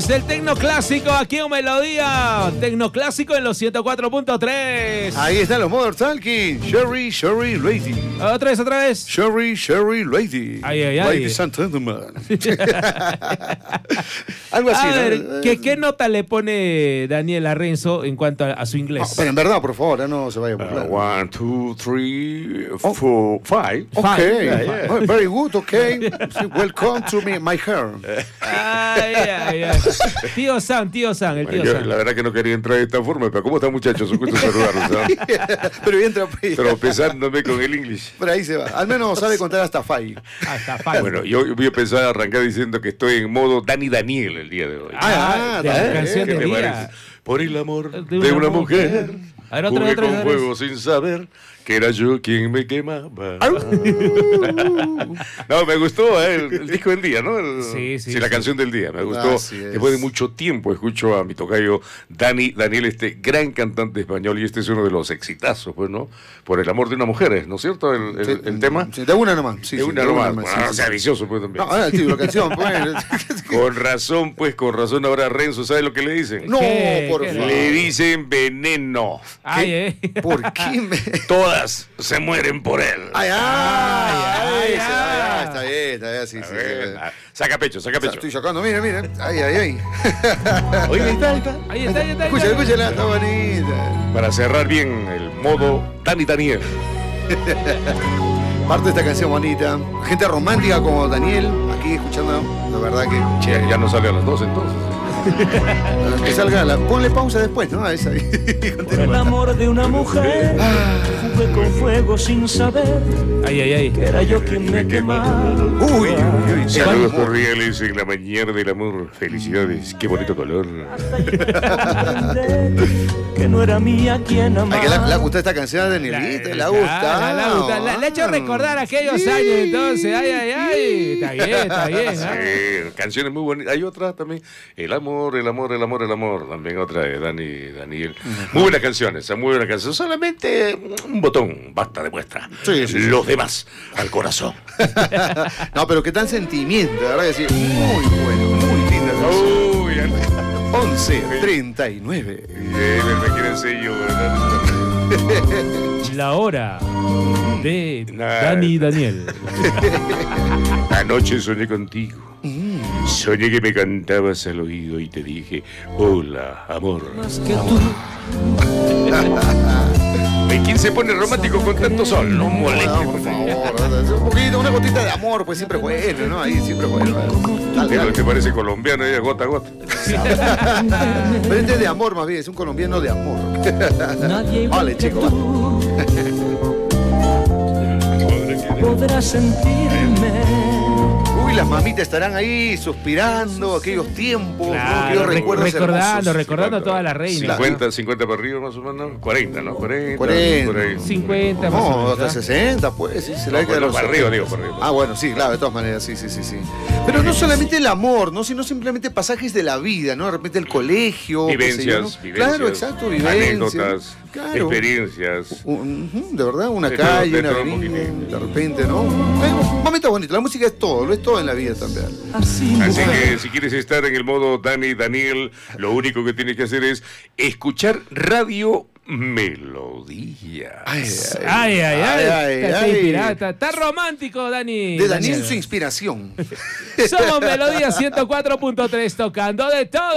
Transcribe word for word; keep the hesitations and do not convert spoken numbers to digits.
es el Tecnoclásico aquí en Melodía. Tecnoclásico en los ciento cuatro punto tres. Ahí están los Modern Talking. Sherry, Sherry, Lady. Otra vez, otra vez. Sherry, Sherry, Lady. Ay, ay, ay. Ladies and gentlemen. Algo así, A ver, ¿no? ¿qué, ¿qué nota le pone Daniel a Renzo en cuanto a, a su inglés? No, pero en verdad, por favor, no se vaya por Uh, one, two, three, Oh. four, five. Okay, Yeah, yeah. Oh, very good, okay. Welcome to me, my hair. Ay, ay, ay. Tío Sam, tío Sam, el tío Yo, Sam. la verdad que no quería entrar de esta forma, pero ¿cómo están, muchachos? Un gusto saludarlos, ¿sabes? Pero bien tropilla. Tropezándome con el inglés. Por ahí se va. Al menos sabe contar hasta five. Ah, está fácil. Bueno, yo voy a empezar a arrancar diciendo que estoy en modo Dani Daniel el día de hoy. Ah, de la está bien. canción ¿Qué del te día. parece? Por el amor De de una una, mujer. mujer, A ver, otro, jugué otro, con otro. fuego sin saber que era yo quien me quemaba. No, me gustó eh, el, el disco del día, ¿no? El- Sí, sí, sí, la sí. canción del día. Me gustó. Así es. Después de mucho tiempo escucho a mi tocayo Dani Daniel, este gran cantante español, y este es uno de los exitazos, pues, ¿no? Por el amor de una mujer, ¿no es cierto? El, el- Sí, el tema. sí, de una nomás. Sí, de sí, una de nomás. nomás, Bueno, sí, no sí, sea sí. vicioso, pues, también. No, ahora el título de la canción, pues. Con razón, pues, con razón ahora Renzo, ¿sabe lo que le dicen? No, ¿Qué? por ¿Qué? favor. Le dicen veneno. Ay, eh. ¿Por qué me.? Todas se mueren por él. Ay, ay, Ay, ay, ay, ay, ay. está bien, está bien, sí, A sí. ver, sí. ah, saca pecho, saca O sea, pecho. estoy sacando, mire, mire. Ay, ay, ay. Oye, ahí está, ahí está. Ahí está, ahí está. ahí Escúchala, está. escúchala, está bonita. Para cerrar bien el modo Dani Daniel. Parte de esta canción bonita. Gente romántica como Daniel, aquí escuchando, la verdad que. Che, ya no sale a las dos entonces. Que salga la. Ponle pausa después, ¿no? A esa. Por el amor de una mujer, jugué con fuego sin saber Ay, ay, ay. que era yo quien me quemaba. Uy, uy, uy. Saludos amor. cordiales en la mañana del amor. Felicidades, qué bonito color. Hasta llegar a comprender que no era mía quien Ay, que la, amaba. la gusta esta canción de Danielita, la gusta. La, la, gusta. La- le ha hecho recordar aquellos años, entonces. Ay, ay, ay. Está bien, está bien. ¿ah? Sí, canciones muy bonitas. Hay otra también. El amor, el amor, el amor, el amor. También otra de Dani Daniel. Muy buenas canciones, muy buenas canciones. Solamente un botón, basta de muestra. Sí, sí, sí. Los demás, al corazón. No, pero qué tal sentimiento, la verdad que sí. Muy bueno, muy linda canción. Uy, once treinta y nueve. me quieren sello, ¿verdad? La hora de Nah. Dani Daniel. Anoche soñé contigo. Soñé que me cantabas al oído y te dije, hola, amor. Más que tú, ¿Y quién se pone romántico con tanto sol? No moleste, No, por favor, un poquito, una gotita de amor, pues siempre es bueno, ¿no? Ahí siempre es bueno. Dale, Pero dale. te parece colombiano, ella gota a gota. Pero este es de amor más bien, es un colombiano de amor. nadie igual Vale, que chico, va. tú podrá sentirme. Uy, las mamitas estarán ahí suspirando aquellos tiempos, ¿no? Claro, Aquellos rec- recuerdos recordando, hermosos. recordando a todas las reinas. cincuenta, cincuenta para arriba más o menos. cuarenta, ¿no? cuarenta. cuarenta. Por ahí. cincuenta más o No, menos, hasta ¿ah? sesenta, pues, sí, se la No, década de bueno, los para arriba, setenta. digo, para arriba. Ah, bueno, sí, claro, de todas maneras, sí, sí, sí, sí. Pero no solamente el amor, ¿no? Sino simplemente pasajes de la vida, ¿no? De repente el colegio. qué sé yo, ¿no? Vivencias, vivencias. Claro, exacto, vivencias. Anécdotas, Claro. experiencias. Un- ujú, de verdad, una De todo, calle, de una todo un avenida, poquitín. de repente, ¿no? Hay un momento bonito, la música es todo, lo es todo en la vida también. Así, Así mujer. que si quieres estar en el modo Dani Daniel, lo único que tienes que hacer es escuchar Radio Melodía. Ay, Ay, ay, ay. Ay, ay, está, está ay. inspirado, está, está romántico, Dani. De Daniel su inspiración. Somos Melodía ciento cuatro punto tres, tocando de todo.